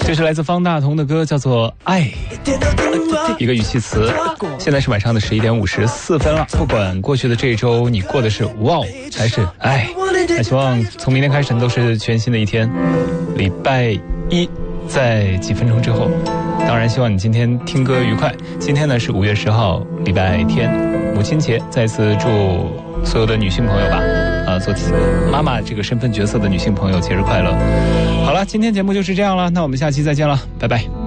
这是来自方大同的歌，叫做《爱》，一个语气词。现在是晚上的11点54分了。不管过去的这一周你过的是哇还是爱，那希望从明天开始都是全新的一天。礼拜一在几分钟之后，当然希望你今天听歌愉快。今天呢是5月10号，礼拜天，母亲节，再次祝所有的女性朋友吧，做妈妈这个身份角色的女性朋友节日快乐。好了，今天节目就是这样了，那我们下期再见了，拜拜。